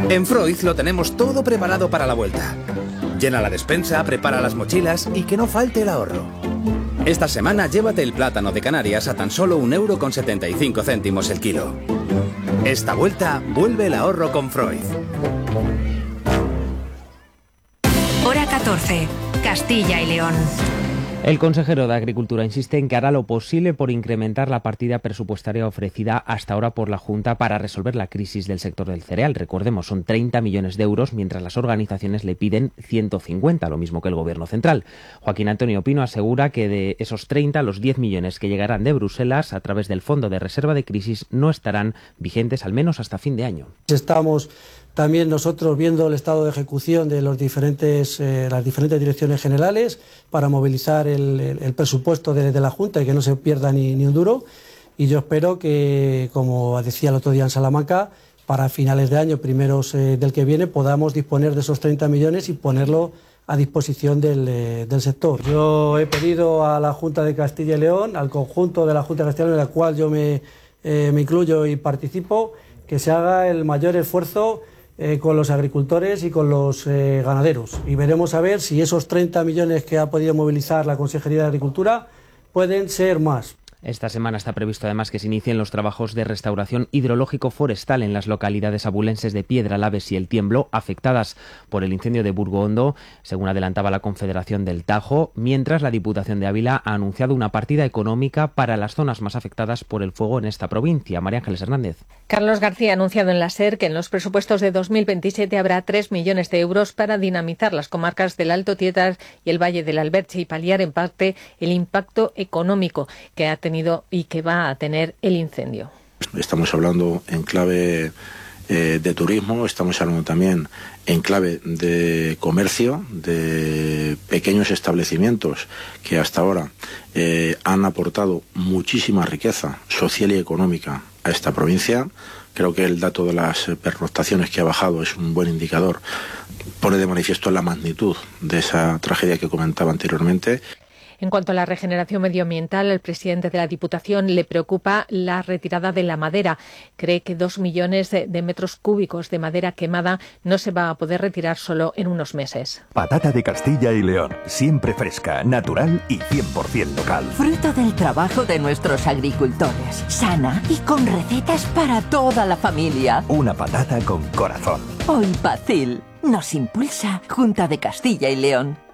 En Freud lo tenemos todo preparado para la vuelta. Llena la despensa, prepara las mochilas y que no falte el ahorro. Esta semana llévate el plátano de Canarias a tan solo 1,75 € el kilo. Esta vuelta vuelve el ahorro con Freud. Hora 14. Castilla y León. El consejero de Agricultura insiste en que hará lo posible por incrementar la partida presupuestaria ofrecida hasta ahora por la Junta para resolver la crisis del sector del cereal. Recordemos, son 30 millones de euros, mientras las organizaciones le piden 150, lo mismo que el Gobierno central. Joaquín Antonio Pino asegura que de esos 30, los 10 millones que llegarán de Bruselas a través del Fondo de Reserva de Crisis no estarán vigentes al menos hasta fin de año. Estamos también nosotros viendo el estado de ejecución de las diferentes direcciones generales para movilizar el presupuesto de la Junta y que no se pierda ni un duro. Y yo espero que, como decía el otro día en Salamanca, para finales de año, primeros del que viene, podamos disponer de esos 30 millones y ponerlo a disposición del sector. Yo he pedido a la Junta de Castilla y León, al conjunto de la Junta de Castilla y León, en la cual yo me incluyo y participo, que se haga el mayor esfuerzo con los agricultores y con los ganaderos. Y veremos a ver si esos 30 millones que ha podido movilizar la Consejería de Agricultura pueden ser más. Esta semana está previsto además que se inicien los trabajos de restauración hidrológico-forestal en las localidades abulenses de Piedralaves y El Tiemblo, afectadas por el incendio de Burgo Hondo, según adelantaba la Confederación del Tajo, mientras la Diputación de Ávila ha anunciado una partida económica para las zonas más afectadas por el fuego en esta provincia. María Ángeles Hernández. Carlos García ha anunciado en la SER que en los presupuestos de 2027 habrá 3 millones de euros para dinamizar las comarcas del Alto Tietar y el Valle del Alberche y paliar en parte el impacto económico que ha tenido y que va a tener el incendio. Estamos hablando en clave de turismo, estamos hablando también en clave de comercio, de pequeños establecimientos que hasta ahora han aportado muchísima riqueza social y económica a esta provincia. Creo que el dato de las pernoctaciones que ha bajado es un buen indicador, pone de manifiesto la magnitud de esa tragedia que comentaba anteriormente. En cuanto a la regeneración medioambiental, al presidente de la Diputación le preocupa la retirada de la madera. Cree que 2 millones de metros cúbicos de madera quemada no se va a poder retirar solo en unos meses. Patata de Castilla y León, siempre fresca, natural y 100% local. Fruto del trabajo de nuestros agricultores, sana y con recetas para toda la familia. Una patata con corazón. Hoy Pacil nos impulsa, Junta de Castilla y León.